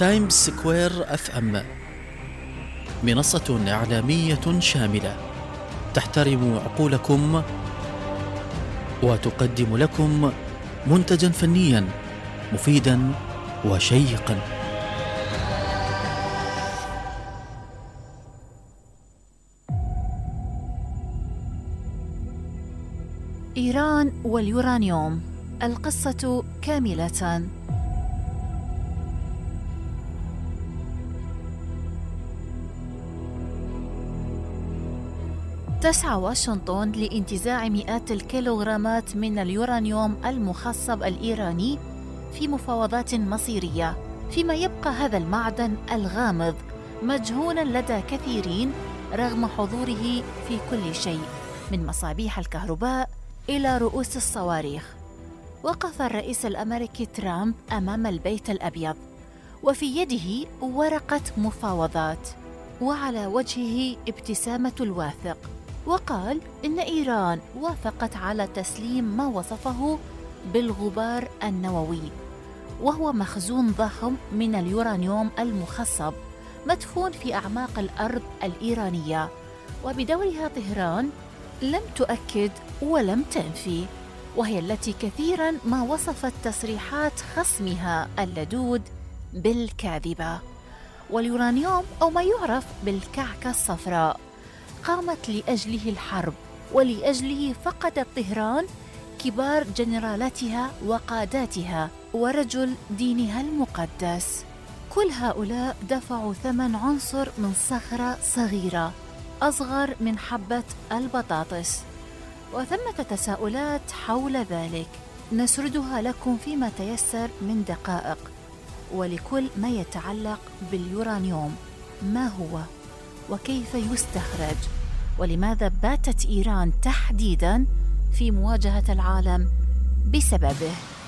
تايمز سكوير اف ام، منصة إعلامية شاملة تحترم عقولكم وتقدم لكم منتجا فنيا مفيدا وشيقا. إيران واليورانيوم، القصة كاملة. تسعى واشنطن لانتزاع مئات الكيلوغرامات من اليورانيوم المخصب الإيراني في مفاوضات مصيرية، فيما يبقى هذا المعدن الغامض مجهولا لدى كثيرين رغم حضوره في كل شيء، من مصابيح الكهرباء إلى رؤوس الصواريخ. وقف الرئيس الأمريكي ترامب أمام البيت الأبيض وفي يده ورقة مفاوضات، وعلى وجهه ابتسامة الواثق، وقال إن إيران وافقت على تسليم ما وصفه بالغبار النووي، وهو مخزون ضخم من اليورانيوم المخصب مدفون في أعماق الأرض الإيرانية، وبدورها طهران لم تؤكد ولم تنفي، وهي التي كثيراً ما وصفت تصريحات خصمها اللدود بالكاذبة. واليورانيوم أو ما يعرف بالكعكة الصفراء قامت لأجله الحرب، ولأجله فقدت طهران كبار جنرالاتها وقاداتها ورجل دينها المقدس. كل هؤلاء دفعوا ثمن عنصر من صخرة صغيرة أصغر من حبة البطاطس، وثمة تساؤلات حول ذلك نسردها لكم فيما تيسر من دقائق. ولكل ما يتعلق باليورانيوم، ما هو وكيف يستخرج، ولماذا باتت إيران تحديداً في مواجهة العالم بسببه؟